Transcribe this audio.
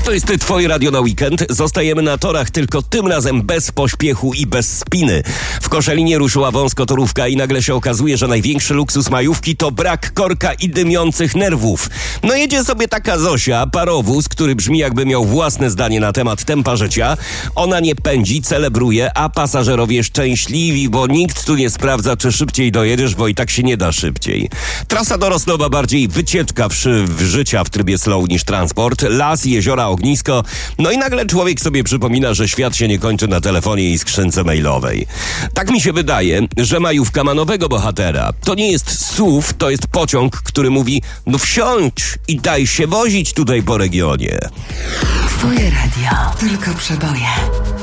To jest Twoje radio na weekend. Zostajemy na torach, tylko tym razem bez pośpiechu i bez spiny. W Koszalinie ruszyła wąskotorówka i nagle się okazuje, że największy luksus majówki to brak korka i dymiących nerwów. No jedzie sobie taka Zosia, parowóz, który brzmi jakby miał własne zdanie na temat tempa życia. Ona nie pędzi, celebruje, a pasażerowie szczęśliwi, bo nikt tu nie sprawdza, czy szybciej dojedziesz, bo i tak się nie da szybciej. Trasa do Rosnowa bardziej wycieczka w życia w trybie slow niż transport. Las, jeziora, ognisko. No i nagle człowiek sobie przypomina, że świat się nie kończy na telefonie i skrzynce mailowej. Tak mi się wydaje, że majówka ma nowego bohatera. To nie jest SUV, to jest pociąg, który mówi: no wsiądź i daj się wozić tutaj po regionie. Twoje radio, tylko przeboje.